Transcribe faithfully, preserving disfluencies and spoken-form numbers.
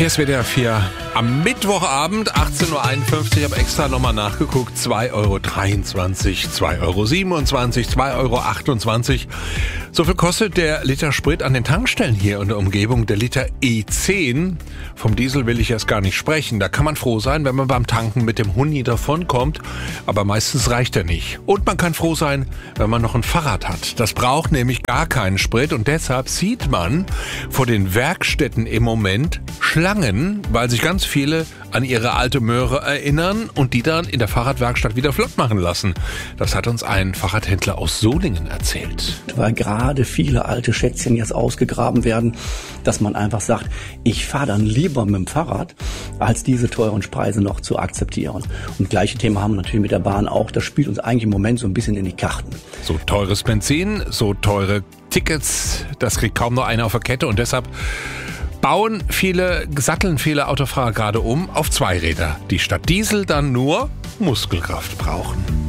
Hier ist W D R vier am Mittwochabend, achtzehn Uhr einundfünfzig. Ich habe extra nochmal nachgeguckt. zwei Euro dreiundzwanzig, zwei Euro siebenundzwanzig, zwei Euro achtundzwanzig. So viel kostet der Liter Sprit an den Tankstellen hier in der Umgebung. Der Liter E zehn. Vom Diesel will ich erst gar nicht sprechen. Da kann man froh sein, wenn man beim Tanken mit dem Huni davonkommt. Aber meistens reicht er nicht. Und man kann froh sein, wenn man noch ein Fahrrad hat. Das braucht nämlich gar keinen Sprit. Und deshalb sieht man vor den Werkstätten im Moment Schlangen, weil sich ganz viele an ihre alte Möhre erinnern und die dann in der Fahrradwerkstatt wieder flott machen lassen. Das hat uns ein Fahrradhändler aus Solingen erzählt. Weil gerade viele alte Schätzchen jetzt ausgegraben werden, dass man einfach sagt, ich fahre dann lieber mit dem Fahrrad, als diese teuren Preise noch zu akzeptieren. Und gleiche Thema haben wir natürlich mit der Bahn auch. Das spielt uns eigentlich im Moment so ein bisschen in die Karten. So teures Benzin, so teure Tickets, das kriegt kaum noch einer auf der Kette und deshalb bauen viele, satteln viele Autofahrer gerade um auf Zweiräder, die statt Diesel dann nur Muskelkraft brauchen.